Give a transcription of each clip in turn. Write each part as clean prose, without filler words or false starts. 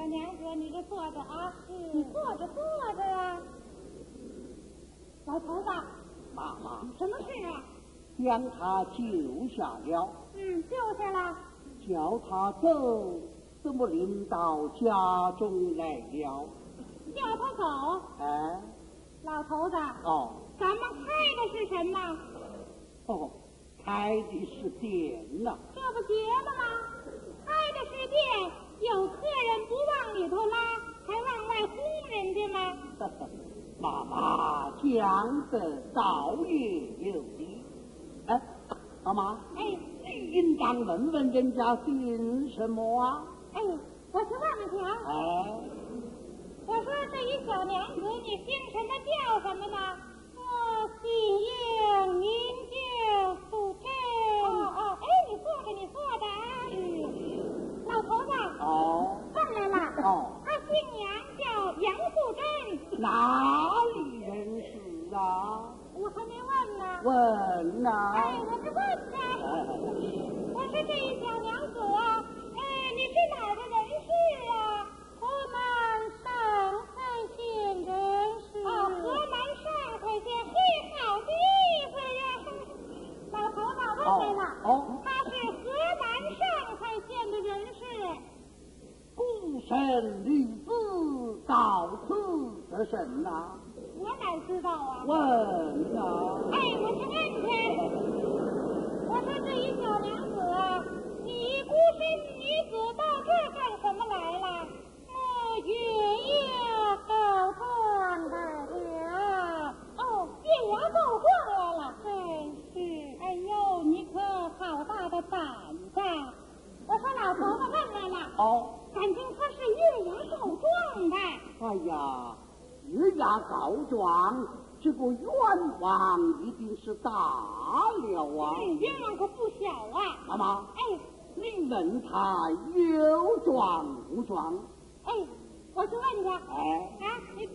小娘子，你这坐着啊，你坐着啊。老头子， 妈妈， 什么事啊？ 将他救下了。 救下了。 叫他走，怎么领到家中来了？ 叫他走。 哎， 老头子。 哦。 咱们开的是什么？ 哦，开的是店呐。 这不结了吗？开的是店，有客人不往里头拉，还往外轰人家吗？ 妈妈讲的倒也有理。哎，妈妈，你应当问问人家姓什么啊？ 我去问问去啊。我说这一小娘子，你姓什么叫什么呢？我姓应，名叫素贞。你坐着啊。老头子。问来了。他姓杨，叫杨素贞。 哪里人士啊？ 我还没问呢。 问呐。 我是问呢。我说这一小娘子啊，你是哪儿的人士啊？河南上海县人士。河南上海县，好地方呀！老头子问来了。他是河南上海县的人士。 孤身女子到此得甚呐？ 我哪知道啊？ 问呐。 我去问去。我说这一小娘子啊，你孤身女子到这儿干什么来了？我越牙告状来了。越牙告状来了。真是。你可好大的胆子！我说老头子问来了。感情他是越牙告状的。 越牙告状，这个冤枉一定是大了啊！ 冤枉可不小啊！ 妈妈，你问他有状无状？ 我去问他。 你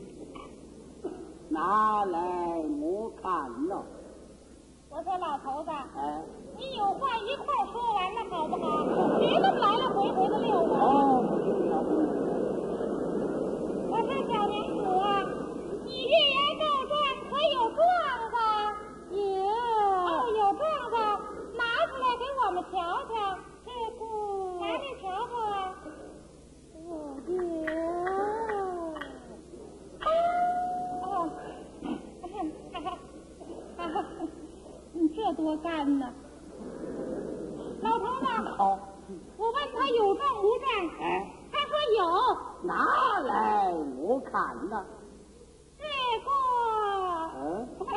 拿来我看了。 我说老头子，你有话一块说完了好不好？别那么来来回回的溜达。我说小娘子啊，你越牙告状可有状子？有状子，拿出来给我们瞧瞧。这个拿来瞧瞧啊。这多干呢！老头子，我问他有状无状，他说有。 拿来我看了。 这个，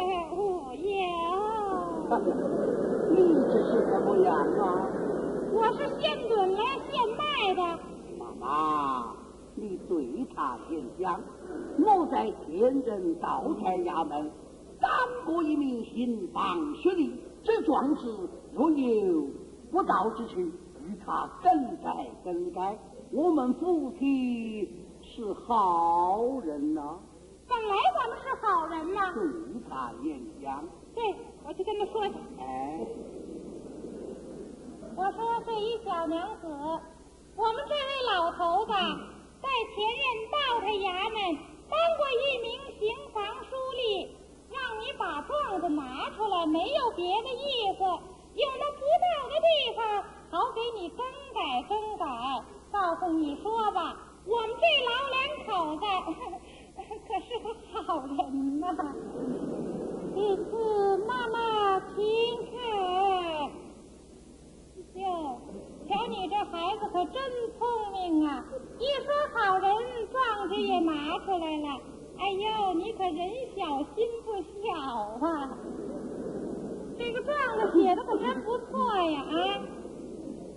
有。 你这是怎么样啊？ 我是现炖来现卖的。 妈妈，你对他先讲，我在天人道台衙门当过一名刑房学吏，这状子若有不道之处，与他更改。我们夫妻是好人呐。 本来咱们是好人呐。 对他演讲。 对，我去跟他说去。我说这一小娘子，我们这位老头子在前任道台衙门当过一名刑房书吏，让你把状子拿出来，没有别的意思，有那不到的地方好给你更改。告诉你说吧，我们这老两口子可是个好人呐。这次妈妈请客。瞧你这孩子可真聪明啊！一说好人，状子也拿出来了。你可人小心不小啊！这个状子写的可真不错呀！